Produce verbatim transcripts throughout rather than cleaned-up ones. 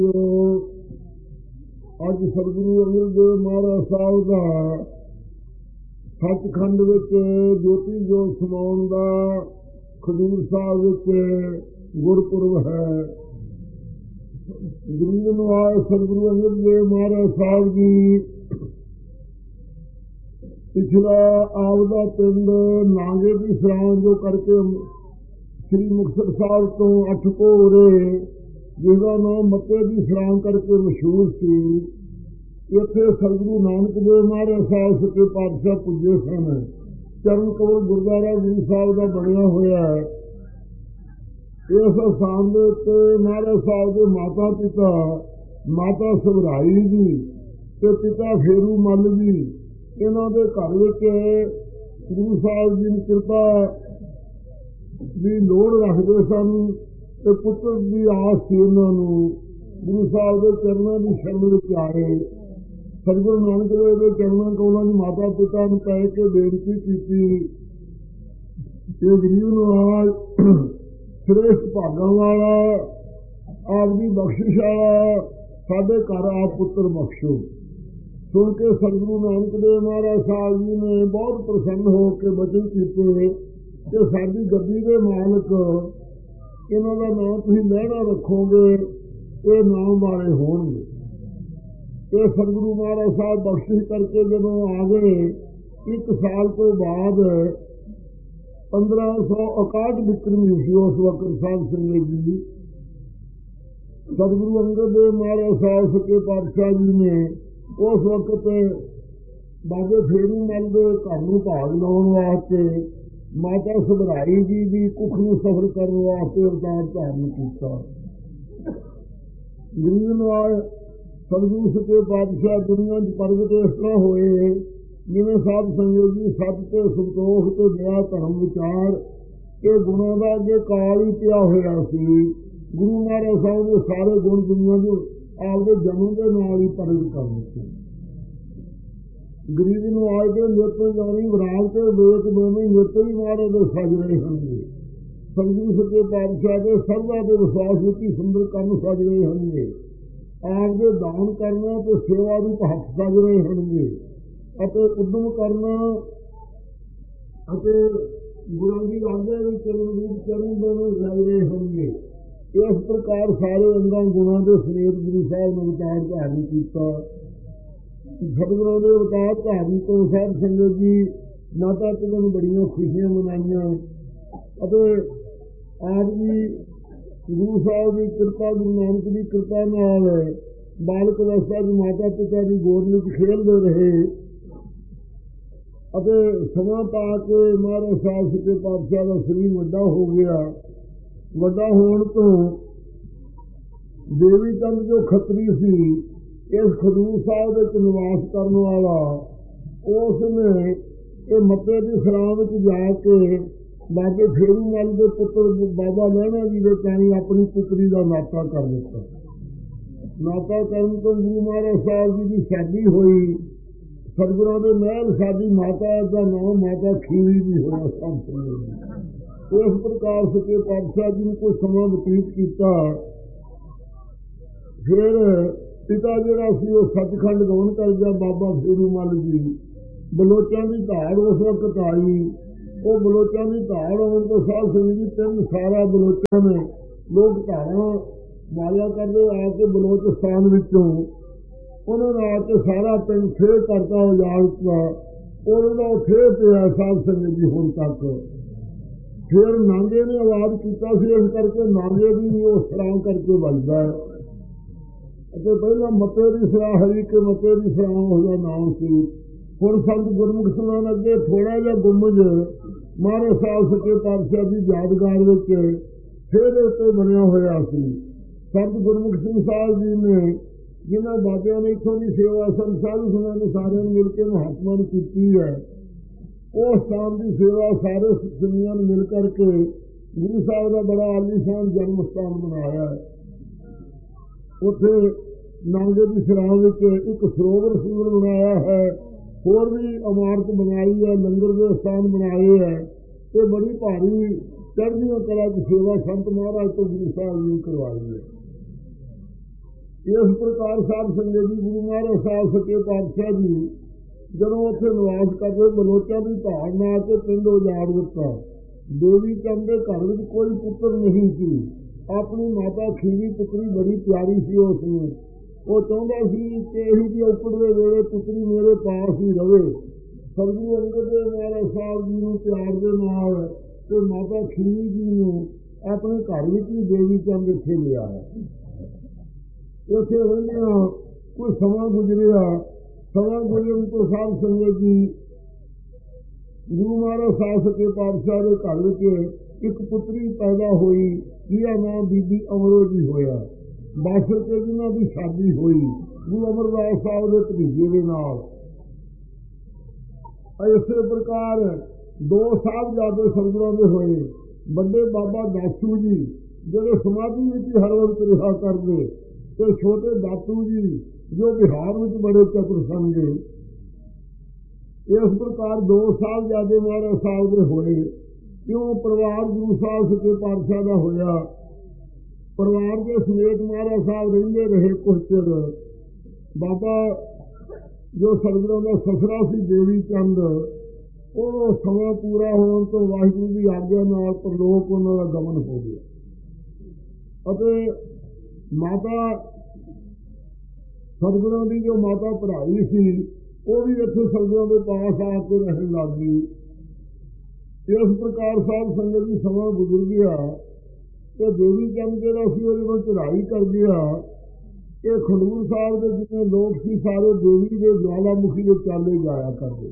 ਅੱਜ ਸਤਿਗੁਰੂ ਅੰਗਦ ਦੇਵ ਮਹਾਰਾਜ ਸਾਹਿਬ ਦਾ ਸੱਚਖੰਡ ਵਿੱਚ ਜੋਤੀ ਜੋਤ ਸਮਾਉਣ ਦਾ ਖਡੂਰ ਸਾਹਿਬ ਵਿੱਚ ਗੁਰਪੁਰਬ ਹੈ। ਗਰੀਬ ਨਿਵਾਜ ਸਤਿਗੁਰੂ ਅੰਗਦ ਦੇਵ ਮਹਾਰਾਜ ਸਾਹਿਬ ਜੀ ਪਿਛਲਾ ਆਪਦਾ ਪਿੰਡ ਨਾਂਗੇ ਦੀ ਸਰਾਂ ਜੋ ਕਰਕੇ ਸ੍ਰੀ ਮੁਕਤਸਰ ਸਾਹਿਬ ਤੋਂ ਅੱਠ ਕੋਰੇ ਜਿਹਦਾ ਨਾਮ ਮੱਤੇ ਦੀ ਸਰਾਂ ਕਰਕੇ ਮਸ਼ਹੂਰ ਸੀ। ਇੱਥੇ ਸਤਿਗੁਰੂ ਨਾਨਕ ਦੇਵ ਮਹਾਰਾਜ ਸਾਹਿਬ ਸੱਚੇ ਪਾਤਸ਼ਾਹ ਪੁੱਜੇ ਸਨ। ਚਰਨ ਕਮਲ ਗੁਰਦੁਆਰਾ ਗੁਰੂ ਸਾਹਿਬ ਦਾ ਬਣਿਆ ਹੋਇਆ ਹੈ। ਇਸ ਸਥਾਨ ਦੇ ਉੱਤੇ ਮਹਾਰਾਜ ਸਾਹਿਬ ਦੇ ਮਾਤਾ ਪਿਤਾ ਮਾਤਾ ਸਵਰਾਈ ਜੀ ਤੇ ਪਿਤਾ ਫੇਰੂ ਮੱਲ ਜੀ ਇਹਨਾਂ ਦੇ ਘਰ ਵਿੱਚ ਗੁਰੂ ਸਾਹਿਬ ਜੀ ਦੀ ਕਿਰਪਾ ਦੀ ਲੋੜ ਰੱਖਦੇ ਸਨ ਤੇ ਪੁੱਤਰ ਦੀ ਆਸ ਸੀ ਉਹਨਾਂ ਨੂੰ। ਗੁਰੂ ਸਾਹਿਬ ਦੇ ਚਰਨਾਂ ਦੀ ਸ਼ਰਨ ਵਿੱਚ ਆਏ। ਸਤਿਗੁਰੂ ਨਾਨਕ ਦੇਵ ਦੇ ਚਰਨਾਂ ਕੋਲਾਂ ਦੀ ਮਾਤਾ ਪਿਤਾ ਨੂੰ ਕਹਿ ਕੇ ਬੇਨਤੀ ਕੀਤੀ ਕਿ ਗਰੀਬ ਨਿਵਾਜ ਸ੍ਰੇਸ਼ਟ ਭਾਗਾਂ ਵਾਲਾ ਆਪਦੀ ਬਖਸ਼ਿਸ਼ ਵਾਲਾ ਸਾਡੇ ਘਰ ਆਪ ਪੁੱਤਰ ਬਖਸ਼ੋ। ਸੁਣ ਕੇ ਸਤਿਗੁਰੂ ਨਾਨਕ ਦੇਵ ਮਹਾਰਾਜ ਸਾਹਿਬ ਜੀ ਨੇ ਬਹੁਤ ਪ੍ਰਸੰਨ ਹੋ ਕੇ ਬਚਨ ਕੀਤੇ ਕਿ ਸਾਡੀ ਗੱਦੀ ਦੇ ਮਾਲਕ ਇਹਨਾਂ ਦਾ ਨਾਮ ਤੁਸੀਂ ਲਹਿਣਾ ਰੱਖੋਗੇ, ਇਹ ਨਾਮ ਵਾਲੇ ਹੋਣਗੇ। ਇਹ ਸਤਿਗੁਰੂ ਮਹਾਰਾਜ ਸਾਹਿਬ ਬਖਸ਼ਿਸ਼ ਕਰਕੇ ਜਦੋਂ ਆ ਗਏ, ਇੱਕ ਸਾਲ ਤੋਂ ਬਾਅਦ ਪੰਦਰਾਂ ਸੌ ਇਕਾਹਠ ਵਿਕਰਮੀ ਸੀ ਉਸ ਵਕਤ ਸਾਧ ਸੰਗਤ ਜੀ। ਸਤਿਗੁਰੂ ਅੰਗਦ ਦੇਵ ਮਹਾਰਾਜ ਸਾਹਿਬ ਸੱਚੇ ਪਾਤਸ਼ਾਹ ਜੀ ਨੇ ਉਸ ਵਕਤ ਬਾਬੇ ਫੇਰੂ ਮੱਲ ਦੇ ਘਰ ਨੂੰ ਭਾਗ ਲਾਉਣ ਵਾਸਤੇ ਮਾਤਾ ਸਵਰਾਈ ਜੀ ਦੀ ਕੁੱਖ ਨੂੰ ਸਫਰ ਕਰਨ ਵਾਸਤੇ ਅਵਤਾਰ ਧਾਰਨ ਕੀਤਾ। ਗਰੀਬ ਨਿਵਾਜ ਸਤਿਗੁਰੂ ਸੱਚੇ ਪਾਤਸ਼ਾਹ ਦੁਨੀਆ 'ਚ ਪ੍ਰਗਟ ਇਸ ਤਰ੍ਹਾਂ ਹੋਏ ਜਿਵੇਂ ਸਾਧ ਸੰਗਤ ਜੀ ਸੱਚ ਤੇ ਸੰਤੋਖ ਤੇ ਦਇਆ ਧਰਮ ਵਿਚਾਰ ਇਹ ਗੁਣਾਂ ਦਾ ਅੱਗੇ ਕਾਲ ਹੀ ਪਿਆ ਹੋਇਆ ਸੀ। ਗੁਰੂ ਮਹਾਰਾਜ ਸਾਹਿਬ ਦੇ ਸਾਰੇ ਗੁਣ ਦੁਨੀਆ 'ਚ ਆਪਦੇ ਜਨਮ ਦੇ ਨਾਲ ਹੀ ਪ੍ਰਗਟ ਕਰ ਦਿੱਤੇ। ਗਰੀਬ ਨੂੰ ਆਏ ਦੇ ਨਿਤ ਜਾਣੀ ਵਿਰਾਗ ਤੇ ਵੇਖ ਦੋਵੇਂ ਨਿਤ ਵੀ ਮਹਾਰਾਜ ਦੇ ਸਜ ਰਹੇ ਹੋਣਗੇ। ਸਤਿਗੁਰੂ ਸੱਚੇ ਪਾਤਸ਼ਾਹ ਦੇ ਸਰਦਾ ਦੇ ਵਿਸ਼ਵਾਸ ਵਿੱਚ ਹੀ ਸੁੰਦਰ ਕੰਮ ਸਜ ਰਹੇ ਹੋਣਗੇ। ਆਪ ਦੇ ਦਾਨ ਕਰਨਾ ਤੇ ਸੇਵਾ ਰੂਪ ਹੱਥ ਸਜ ਰਹੇ ਹੋਣਗੇ ਅਤੇ ਉਦਮ ਕਰਨਾ ਅਤੇ ਗੁਰਾਂ ਦੀ ਆਗਿਆ ਵਿੱਚ ਚੱਲਣ ਰੂਪ ਚਰਨ ਦੋਵੇਂ ਸਜ ਰਹੇ ਹੋਣਗੇ। ਇਸ ਪ੍ਰਕਾਰ ਸਾਰੇ ਅੰਗਾਂ ਗੁਣਾਂ ਦੇ ਸਮੇਤ ਗੁਰੂ ਸਾਹਿਬ ਨੇ ਅਵਤਾਰ ਧਾਰਨ ਕੀਤਾ। ਸਤਿਗੁਰਾਂ ਦੇ ਅਵਤਾਰ ਧਾਰਨ ਤੋਂ ਸਾਧ ਸੰਗਤ ਜੀ ਮਾਤਾ ਪਿਤਾ ਨੂੰ ਬੜੀਆਂ ਖੁਸ਼ੀਆਂ ਮਨਾਈਆਂ ਅਤੇ ਆਪ ਜੀ ਗੁਰੂ ਸਾਹਿਬ ਦੀ ਕਿਰਪਾ ਗੁਰੂ ਨਾਨਕ ਦੀ ਕਿਰਪਾ ਨਾਲ ਬਾਲਕ ਅਵਸਥਾ 'ਚ ਮਾਤਾ ਪਿਤਾ ਦੀ ਗੋਦ ਵਿੱਚ ਖੇਡਦੇ ਰਹੇ ਅਤੇ ਸਮਾਂ ਪਾ ਕੇ ਮਹਾਰਾਜ ਸਾਹਿਬ ਸੱਚੇ ਪਾਤਸ਼ਾਹ ਦਾ ਸਰੀਰ ਵੱਡਾ ਹੋ ਗਿਆ। ਵੱਡਾ ਹੋਣ ਤੋਂ ਦੇਵੀ ਚੰਦ ਜੋ ਖੱਤਰੀ ਸੀ ਇਸ ਖਡੂਰ ਸਾਹਿਬ ਵਿੱਚ ਨਿਵਾਸ ਕਰਨ ਵਾਲਾ, ਉਸ ਨੇ ਇਹ ਮੱਤੇ ਦੀ ਸਰਾਂ ਵਿੱਚ ਜਾ ਕੇ ਬਾਬੇ ਫੇਰੂ ਮੱਲ ਦੇ ਪੁੱਤਰ ਬਾਬਾ ਲਹਿਣਾ ਜੀ ਦੇ ਕਾਣੀ ਆਪਣੀ ਪੁੱਤਰੀ ਦਾ ਨਾਤਾ ਕਰ ਦਿੱਤਾ। ਨਾਤਾ ਕਰਨ ਤੋਂ ਗੁਰੂ ਮਹਾਰਾਜ ਸਾਹਿਬ ਜੀ ਦੀ ਸ਼ਾਦੀ ਹੋਈ। ਸਤਿਗੁਰਾਂ ਦੇ ਮਹਿਲ ਸਾਡੀ ਮਾਤਾ ਦਾ ਨਾਮ ਮਾਤਾ ਖੀਵੀ ਵੀ ਹੋਇਆ। ਸਭ ਇਸ ਪ੍ਰਕਾਰ ਸੱਚੇ ਪਾਤਸ਼ਾਹ ਜੀ ਨੂੰ ਕੋਈ ਸਮਾਂ ਬਤੀਤ ਕੀਤਾ। ਫਿਰ ਪਿਤਾ ਜਿਹੜਾ ਸੀ ਉਹ ਸੱਚਖੰਡ ਗਮਨ ਕਰ ਗਿਆ। ਬਾਬਾ ਫੇਰੂ ਮੱਲ ਜੀ ਬਲੋਚਾਂ ਦੀ ਧਾੜ ਉਸ ਵਕਤ ਆਈ। ਉਹ ਬਲੋਚਾਂ ਦੀ ਧਾੜ ਆਉਣ ਤੋਂ ਸਾਧ ਸੰਗਤ ਜੀ ਤਿੰਨ ਸਾਰਾ ਬਲੋਚਾਂ ਨੇ ਲੋਕ ਧਾਰਾਂ ਮਾਇਆ ਕਰਦੇ ਆ ਕੇ ਬਲੋਚਿਸਤਾਨ ਵਿੱਚੋਂ ਉਹਨਾਂ ਨੇ ਆ ਕੇ ਸਾਰਾ ਪਿੰਡ ਫੇਰ ਕਰਤਾ ਉਜਾੜ ਦਿੱਤਾ। ਉਹਨਾਂ ਦਾ ਫੇਰ ਪਿਆ ਸਾਧ ਸੰਗਤ ਜੀ ਹੁਣ ਤੱਕ। ਫਿਰ ਨਾਂਗੇ ਨੇ ਆਵਾਜ਼ ਕੀਤਾ ਸੀ, ਇਸ ਕਰਕੇ ਨਾਂਗੇ ਦੀ ਉਹ ਸਰਾਂ ਕਰਕੇ ਵੱਜਦਾ ਹੈ ਅਤੇ ਪਹਿਲਾਂ ਮੱਤੇ ਦੀ ਸਰਾਂ ਹਰੀ ਕੇ ਮੱਤੇ ਦੀ ਸਰਾਂ ਉਹਦਾ ਨਾਮ ਸੀ। ਹੁਣ ਸੰਤ ਗੁਰਮੁਖ ਸਮਾਨ ਅੱਗੇ ਥੋੜ੍ਹਾ ਜਿਹਾ ਗੁੰਮਜ ਮਹਾਰਾਜ ਸਾਹਿਬ ਸੱਚੇ ਪਾਤਸ਼ਾਹ ਦੀ ਯਾਦਗਾਰ ਵਿੱਚ ਫੇਰ ਉੱਤੇ ਬਣਿਆ ਹੋਇਆ ਸੀ। ਸੰਤ ਗੁਰਮੁਖ ਸਿੰਘ ਸਾਹਿਬ ਜੀ ਨੇ ਜਿਨ੍ਹਾਂ ਬਾਬਿਆਂ ਨੇ ਇੱਥੋਂ ਦੀ ਸੇਵਾ ਸੰਤ ਸਾਧੂ ਸੰਗਤਾਂ ਨੇ ਸਾਰਿਆਂ ਨੂੰ ਮਿਲ ਕੇ ਮਹਾਤਮਾ ਨੂੰ ਕੀਤੀ ਹੈ, ਉਹ ਸਥਾਨ ਦੀ ਸੇਵਾ ਸਾਰੇ ਦੁਨੀਆਂ ਨੂੰ ਮਿਲ ਕਰਕੇ ਗੁਰੂ ਸਾਹਿਬ ਦਾ ਬੜਾ ਆਲੀਸ਼ਾਨ ਜਨਮ ਸਥਾਨ ਬਣਾਇਆ ਹੈ। ਉੱਥੇ ਨਾਂਗੇ ਦੀ ਸਰਾਂ ਵਿੱਚ ਇੱਕ ਸਰੋਵਰ ਸਰੋਵਰ ਬਣਾਇਆ ਹੈ। ਹੋਰ ਵੀ ਇਮਾਰਤ ਬਣਾਈ ਹੈ, ਲੰਗਰ ਦੇ ਸਥਾਨ ਬਣਾਏ ਹੈ। ਇਹ ਬੜੀ ਭਾਰੀ ਚੜ੍ਹਦੀਆਂ ਕਲਾ ਦੀ ਸੇਵਾ ਸੰਤ ਮਹਾਰਾਜ ਤੋਂ ਗੁਰੂ ਸਾਹਿਬ ਜੀ ਕਰਵਾਈ ਹੈ। इस प्रकार साध संगत जी गुरु महाराज साहब सच्चे पातशाह जी ਜਦੋਂ ਉੱਥੇ ਨਿਵਾਸ ਕਰਦੇ ਬਲੋਚਾਂ ਦੀ ਧਾਰ ਨਾ ਕੇ ਪਿੰਡ ਉਜਾੜ ਦਿੱਤਾ। ਦੇਵੀ ਚੰਦ ਦੇ ਘਰ ਵਿੱਚ ਕੋਈ ਪੁੱਤਰ ਨਹੀਂ ਸੀ। ਆਪਣੀ ਮਾਤਾ ਖੀਵੀ ਪੁੱਤਰੀ ਬੜੀ ਪਿਆਰੀ ਸੀ ਉਸ ਨੂੰ। ਉਹ ਚਾਹੁੰਦਾ ਸੀ ਕਿ ਇਹੋ ਜਿਹੀ ਔਕੜ ਦੇ ਵੇਲੇ ਪੁੱਤਰੀ ਮੇਰੇ ਪਾਸ ਹੀ ਰਵੇ। ਸਤਿਗੁਰੂ ਅੰਗਦ ਦੇਵ ਮਹਾਰਾਜ ਸਾਹਿਬ ਜੀ ਨੂੰ ਪਿਆਰ ਦੇ ਨਾਲ ਤੇ ਮਾਤਾ ਖੀਵੀ ਜੀ ਨੂੰ ਆਪਣੇ ਘਰ ਵਿੱਚ ਵੀ ਦੇਵੀ ਚੰਦ ਇੱਥੇ ਲਿਆਇਆ। ਉੱਥੇ ਰਹਿੰਦਿਆਂ ਕੁਝ ਸਮਾਂ ਗੁਜ਼ਰਿਆ। ਸਮਾਂ ਗੁਜ਼ਰਨ ਤੋਂ ਸਾਧ ਸੰਗਤ ਜੀ ਗੁਰੂ ਮਹਾਰਾਜ ਸਾਹਿਬ ਸੱਚੇ ਪਾਤਸ਼ਾਹ ਦੇ ਘਰ ਵਿੱਚ ਇੱਕ ਪੁੱਤਰੀ ਪੈਦਾ ਹੋਈ ਜਿਹਦਾ ਨਾਮ ਬੀਬੀ ਅਮਰੋ ਜੀ ਹੋਇਆ। ਬਾਸਰ ਕੇ ਜਿਹਨਾਂ ਦੀ ਸ਼ਾਦੀ ਹੋਈ ਗੁਰੂ ਅਮਰਦਾਸ ਸਾਹਿਬ ਦੇ ਭਤੀਜੇ ਦੇ ਨਾਲ। ਇਸੇ ਪ੍ਰਕਾਰ ਦੋ ਸਾਹਿਬਜ਼ਾਦੇ ਸਤਿਗੁਰਾਂ ਦੇ ਹੋਏ। ਵੱਡੇ ਬਾਬਾ ਦਾਸੂ ਜੀ ਜਿਹੜੇ ਸਮਾਧੀ ਵਿੱਚ ਹਰ ਵਕਤ ਰਿਹਾ ਕਰਦੇ ਤੇ ਛੋਟੇ ਦਾਤੂ ਜੀ ਜੋ ਬਿਹਾਰ ਵਿੱਚ ਬੜੇ ਚਤੁਰ ਸਨ। ਇਸ ਪ੍ਰਕਾਰ ਦੋ ਸਾਹਿਬਜ਼ਾਦੇ ਮਹਾਰਾਜ ਸਾਹਿਬ ਦੇ ਹੋਏ। ਕਿਉਂ ਪਰਿਵਾਰ ਗੁਰੂ ਸਾਹਿਬ ਸੱਚੇ ਪਾਤਸ਼ਾਹ ਦਾ ਹੋਇਆ। ਪਰਿਵਾਰ ਦੇ ਸਮੇਤ ਮਹਾਰਾਜ ਸਾਹਿਬ ਰਹਿੰਦੇ ਰਹੇ ਕੁਛ ਚਿਰ। ਬਾਬਾ ਜੋ ਸਤਿਗੁਰਾਂ ਦਾ ਸਸਰਾ ਸੀ ਦੇਵੀ ਚੰਦ, ਉਹ ਸਮਾਂ ਪੂਰਾ ਹੋਣ ਤੋਂ ਵਾਹਿਗੁਰੂ ਦੀ ਆਗਿਆ ਨਾਲ ਪਰਲੋਕ ਉਹਨਾਂ ਦਾ ਗਮਨ ਹੋ ਗਿਆ। ਅਤੇ ਮਾਤਾ ਸਤਿਗੁਰਾਂ ਦੀ ਜੋ ਮਾਤਾ ਪੜ੍ਹਾਈ ਸੀ ਉਹ ਵੀ ਇੱਥੇ ਸਤਿਗੁਰਾਂ ਦੇ ਪਾਸ ਆ ਕੇ ਰਹਿਣ ਲੱਗ ਗਈ। ਇਸ ਪ੍ਰਕਾਰ ਸਾਧ ਸੰਗਤ ਜੀ ਸਮਾਂ ਗੁਜ਼ਰ ਗਿਆ ਤੇ ਦੇਵੀ ਚੰਦ ਜਿਹੜਾ ਸੀ ਉਹਦੇ ਕੋਲ ਚੜ੍ਹਾਈ ਕਰ ਗਿਆ। ਇਹ ਖਡੂਰ ਸਾਹਿਬ ਦੇ ਜਿੰਨੇ ਲੋਕ ਸੀ ਸਾਰੇ ਦੇਵੀ ਦੇ ਜਵਾਲਾਮੁਖੀ ਦੇ ਚਾਲੇ ਜਾਇਆ ਕਰਦੇ।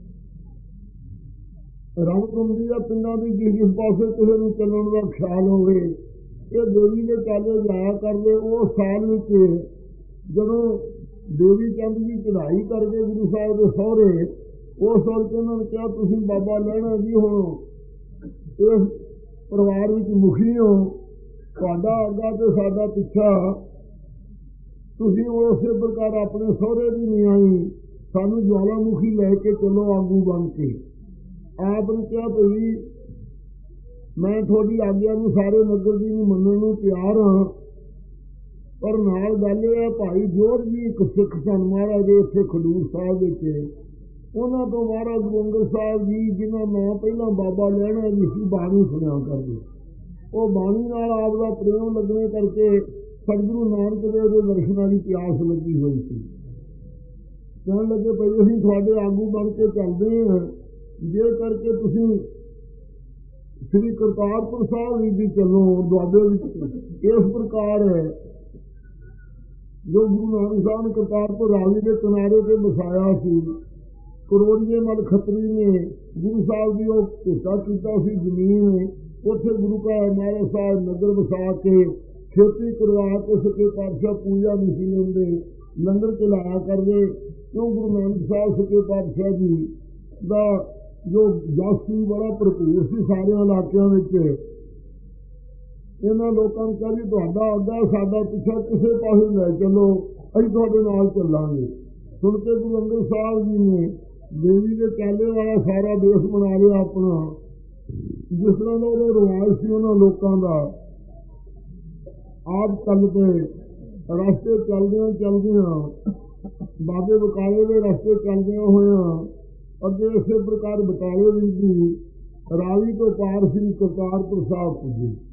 ਰਾਮਕੁੰਡੀ ਦਾ ਪਿੰਡਾਂ ਦੀ ਜਿਸ ਜਿਸ ਪਾਸੇ ਕਿਸੇ ਨੂੰ ਚੱਲਣ ਦਾ ਖਿਆਲ ਹੋਵੇ ਇਹ ਦੇਵੀ ਦੇ ਚਾਲੇ ਜਾਇਆ ਕਰਦੇ। ਉਹ ਸਾਲ ਵਿੱਚ ਜਦੋਂ ਦੇਵੀ ਚੰਦ ਦੀ ਚੜ੍ਹਾਈ ਕਰਕੇ ਗੁਰੂ ਸਾਹਿਬ ਦੇ ਸਹੁਰੇ ਉਸ ਵਕਤ ਉਹਨਾਂ ਨੇ ਕਿਹਾ ਤੁਸੀਂ ਬਾਬਾ ਲਹਿਣਾ ਜੀ ਹੋ, ਇਸ ਪਰਿਵਾਰ ਵਿੱਚ ਮੁਖੀ ਹੋ, ਤੁਹਾਡਾ ਅੱਗਾ ਤੇ ਸਾਡਾ ਪਿੱਛਾ, ਤੁਸੀਂ ਉਸੇ ਪ੍ਰਕਾਰ ਆਪਣੇ ਸਹੁਰੇ ਦੀ ਨਹੀਂ ਆਈ ਸਾਨੂੰ ਜਵਾਲਾਮੁਖੀ ਲੈ ਕੇ ਚਲੋ ਆਗੂ ਬਣ ਕੇ। ਆਪ ਨੇ ਕਿਹਾ ਭਈ ਮੈਂ ਤੁਹਾਡੀ ਆਗਿਆ ਨੂੰ ਸਾਰੇ ਨਗਰ ਦੀ ਨੂੰ ਮੰਨਣ ਨੂੰ ਤਿਆਰ ਹਾਂ, ਪਰ ਨਾਲ ਗੱਲ ਇਹ ਹੈ ਭਾਈ ਜੋਧ ਜੀ ਇੱਕ ਸਿੱਖ ਸਨ ਮਹਾਰਾਜ ਦੇ ਇੱਥੇ ਖਡੂਰ ਸਾਹਿਬ ਵਿੱਚ। ਉਹਨਾਂ ਤੋਂ ਮਹਾਰਾਜ ਗੁਰੂ ਅੰਗਦ ਸਾਹਿਬ ਜੀ ਜਿਹਨਾਂ ਨਾਂ ਪਹਿਲਾਂ ਬਾਬਾ ਲਹਿਣਾ ਜੀ ਸੀ ਬਾਣੀ ਸੁਣਿਆ ਕਰਦੇ। ਉਹ ਬਾਣੀ ਨਾਲ ਆਪ ਦਾ ਪ੍ਰੇਮ ਲੱਗਣੇ ਕਰਕੇ ਸਤਿਗੁਰੂ ਨਾਨਕ ਦੇਵ ਦੇ ਦਰਸ਼ਨਾਂ ਦੀ ਪਿਆਸ ਲੱਗੀ ਹੋਈ ਸੀ। ਕਹਿਣ ਲੱਗੇ ਭਾਈ ਅਸੀਂ ਤੁਹਾਡੇ ਆਗੂ ਬਣ ਕੇ ਚੱਲਦੇ ਹਾਂ, ਜੇ ਕਰਕੇ ਤੁਸੀਂ ਸ੍ਰੀ ਕਰਤਾਰਪੁਰ ਸਾਹਿਬ ਵੀ ਦੀ ਚੱਲੋ ਦੁਆਬੇ ਵਿੱਚ। ਇਸ ਪ੍ਰਕਾਰ ਜੋ ਗੁਰੂ ਨਾਨਕ ਸਾਹਿਬ ਨੇ ਕਰਤਾਰਪੁਰ ਰਾਵੀ ਦੇ ਕਿਨਾਰੇ ਤੇ ਵਸਾਇਆ ਸੀ। ਕਰੋੜੀਏ ਮਲ ਖੱਤਰੀ ਨੇ ਗੁਰੂ ਸਾਹਿਬ ਦੀ ਉਹ ਹਿੱਸਾ ਕੀਤਾ ਸੀ ਜ਼ਮੀਨ। ਉੱਥੇ ਗੁਰੂ ਕਾ ਮਹਾਰਾਜ ਸਾਹਿਬ ਨਗਰ ਵਸਾ ਕੇ ਖੇਤੀ ਕਰਵਾ ਕੇ ਸੱਚੇ ਪਾਤਸ਼ਾਹ ਪੂਜਾ ਨਹੀਂ ਸੀ ਲੈਂਦੇ, ਲੰਗਰ ਚਲਾਇਆ ਕਰਦੇ। ਕਿਉਂ ਗੁਰੂ ਨਾਨਕ ਸਾਹਿਬ ਸੱਚੇ ਪਾਤਸ਼ਾਹ ਜੀ ਦਾ ਜੋ ਜਸ ਸੀ ਬੜਾ ਭਰਪੂਰ ਸੀ ਸਾਰਿਆਂ ਇਲਾਕਿਆਂ ਵਿੱਚ। ਇਹਨਾਂ ਲੋਕਾਂ ਨੂੰ ਕਿਹਾ ਜੀ ਤੁਹਾਡਾ ਅੱਗਾ ਸਾਡਾ ਪਿੱਛਾ ਕਿਸੇ ਪਾਸੇ ਲੈ ਚੱਲੋ, ਅਸੀਂ ਤੁਹਾਡੇ ਨਾਲ ਚੱਲਾਂਗੇ। ਸੁਣ ਕੇ ਗੁਰੂ ਅੰਗਦ ਸਾਹਿਬ ਜੀ ਨੇ ਦੇਵੀ ਦੇ ਚਾਲੇ ਵਾਲਾ ਸਾਰਾ ਦੇਸ਼ ਬਣਾ ਲਿਆ ਆਪਣਾ। ਜਿਸ ਤਰ੍ਹਾਂ ਦਾ ਉਹਦਾ ਰਿਵਾਜ ਸੀ ਉਹਨਾਂ ਲੋਕਾਂ ਦਾ। ਆਪ ਚੱਲ ਪਏ ਰਸਤੇ ਚੱਲਦਿਆਂ ਚੱਲਦਿਆਂ ਬਾਬੇ ਬਕਾਲੇ ਦੇ ਰਸਤੇ ਚੱਲਦਿਆਂ ਹੋਇਆਂ ਅੱਗੇ ਇਸੇ ਪ੍ਰਕਾਰ ਬਕਾਲੇ ਵਿੱਚ ਵੀ ਰਾਵੀ ਤੋਂ ਪਾਰ ਸ੍ਰੀ ਕਰਤਾਰਪੁਰ ਸਾਹਿਬ ਪੁੱਜੇ।